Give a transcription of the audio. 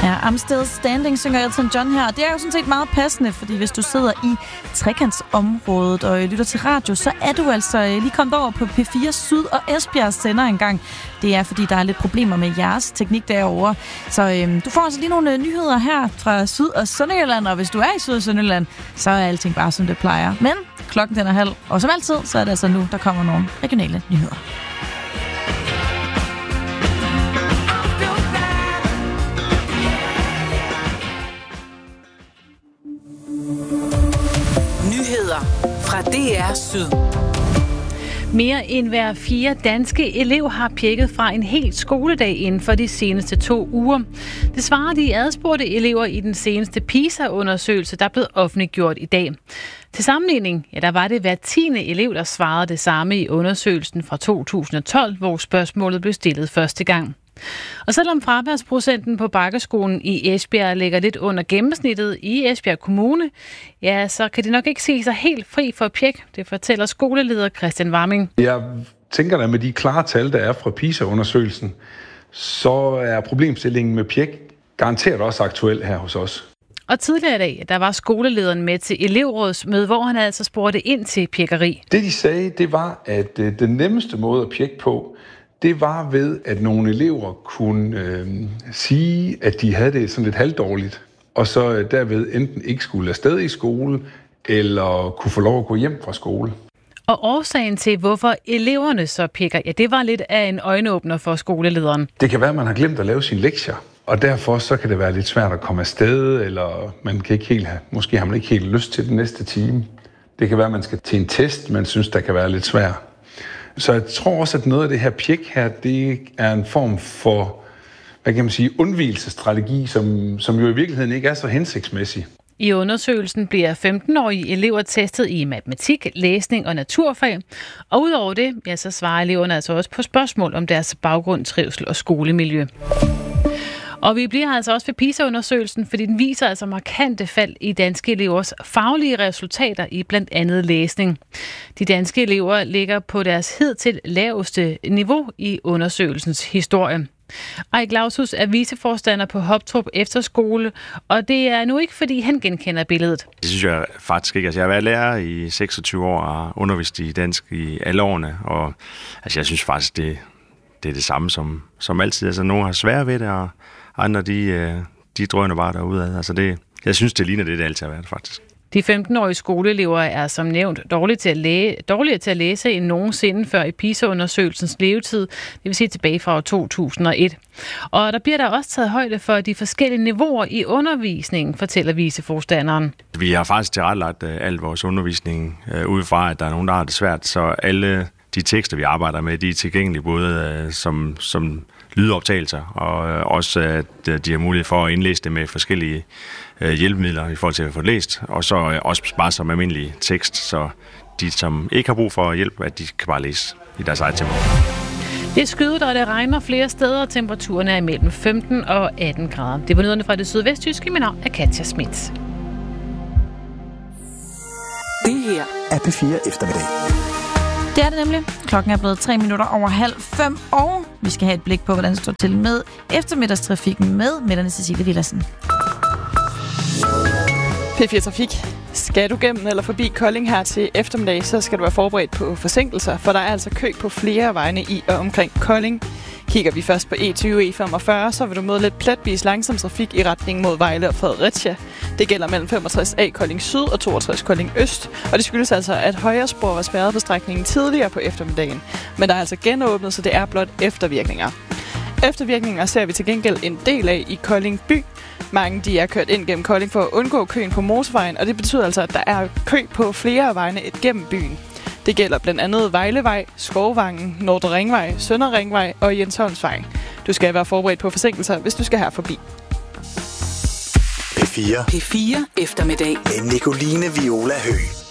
Ja, I'm Still Standing, synger Elton John her. Det er jo sådan set meget passende, fordi hvis du sidder i trekantsområdet og lytter til radio, så er du altså lige kommet over på P4 Syd og Esbjerg sender engang. Det er, fordi der er lidt problemer med jeres teknik derovre. Så du får altså lige nogle nyheder her fra Syd- og Sønderjylland, og hvis du er i Syd- og Sønderjylland, så er alting bare som det plejer. Men klokken den er 12:30, og som altid, så er det altså nu, der kommer nogle regionale nyheder. Nyheder fra DR Syd. Mere end hver 4 danske elev har pjekket fra en hel skoledag inden for de seneste 2 uger. Det svarer de adspurgte elever i den seneste PISA-undersøgelse, der er blevet offentliggjort i dag. Til sammenligning, der var det hver 10. elev, der svarede det samme i undersøgelsen fra 2012, hvor spørgsmålet blev stillet første gang. Og selvom fraværsprocenten på Bakkeskolen i Esbjerg ligger lidt under gennemsnittet i Esbjerg Kommune, ja, så kan det nok ikke se sig helt fri for pjek. Det fortæller skoleleder Christian Warming. Jeg tænker, at med de klare tal, der er fra PISA-undersøgelsen, så er problemstillingen med pjek garanteret også aktuel her hos os. Og tidligere i dag, der var skolelederen med til elevrådsmøde, hvor han altså spurgte ind til pjekkeri. Det de sagde, det var, at den nemmeste måde at pjekke på, det var ved, at nogle elever kunne sige, at de havde det sådan lidt halvdårligt, og så derved enten ikke skulle afsted i skole, eller kunne få lov at gå hjem fra skole. Og årsagen til, hvorfor eleverne så pjekker, ja, det var lidt af en øjenåbner for skolelederen. Det kan være, at man har glemt at lave sine lektier, og derfor så kan det være lidt svært at komme afsted, eller man kan ikke helt måske har man ikke helt lyst til den næste time. Det kan være, at man skal til en test, man synes, der kan være lidt svært. Så jeg tror også, at noget af det her pjek her, det er en form for, hvad kan man sige, undvigelsesstrategi, som jo i virkeligheden ikke er så hensigtsmæssig. I undersøgelsen bliver 15-årige elever testet i matematik, læsning og naturfag. Og udover det, ja, så svarer eleverne altså også på spørgsmål om deres baggrund, trivsel og skolemiljø. Og vi bliver altså også ved PISA-undersøgelsen, fordi den viser altså markante fald i danske elevers faglige resultater i blandt andet læsning. De danske elever ligger på deres hidtil laveste niveau i undersøgelsens historie. Erik Laushus er viceforstander på Hoptrup Efterskole, og det er nu ikke, fordi han genkender billedet. Det synes jeg faktisk ikke. Altså, jeg har været lærer i 26 år og undervist i dansk i alle årene, og altså, jeg synes faktisk, det er det samme som altid. Altså, nogle har svært ved det, og andre, de drøner bare derudad. Altså jeg synes, det ligner det altid har været, faktisk. De 15-årige skoleelever er som nævnt dårligere til at læse end nogensinde før i PISA-undersøgelsens levetid, det vil sige tilbage fra 2001. Og der bliver der også taget højde for de forskellige niveauer i undervisningen, fortæller viceforstanderen. Vi har faktisk tilrettelagt al vores undervisning ud fra, at der er nogen, der har det svært, så alle de tekster, vi arbejder med, de er tilgængelige både som lydoptagelser, og også at de har mulighed for at indlæse det med forskellige hjælpemidler i forhold til at få læst, og så også bare som almindelig tekst, så de, som ikke har brug for hjælp, at de kan bare læse i deres eget tempo. Det er skyet, og det regner flere steder, og temperaturen er imellem 15 og 18 grader. Det var nyhederne fra det sydvestjyske. Mit navn er Katja Schmidt. Det her er P4 Eftermiddag. Det er det nemlig. Klokken er blevet 5:03, og vi skal have et blik på, hvordan det står til med eftermiddagstrafikken med Melanie Cecilie Villadsen. P4 Trafik. Skal du gennem eller forbi Kolding her til eftermiddag, så skal du være forberedt på forsinkelser, for der er altså kø på flere vejene i og omkring Kolding. Kigger vi først på E20 og E45, så vil du møde lidt pletvis langsom trafik i retning mod Vejle og Fredericia. Det gælder mellem 65A Kolding Syd og 62 Kolding Øst, og det skyldes altså, at højre spor var spærret på strækningen tidligere på eftermiddagen. Men der er altså genåbnet, så det er blot eftervirkninger. Eftervirkninger ser vi til gengæld en del af i Kolding by. Mange de er kørt ind gennem Kolding for at undgå køen på motorvejen, og det betyder altså, at der er kø på flere af vejene gennem byen. Det gælder blandt andet Vejlevej, Skovvangen, Nordre Ringvej, Søndre Ringvej og Jensholmsvej. Du skal være forberedt på forsinkelser, hvis du skal her forbi. P4 Eftermiddag med Nicoline Viola Høgh.